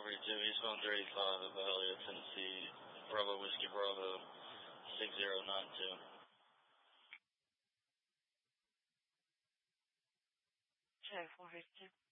Eastbound 35 of Elliott, Tennessee, Bravo Whiskey Bravo 6092. Check 452.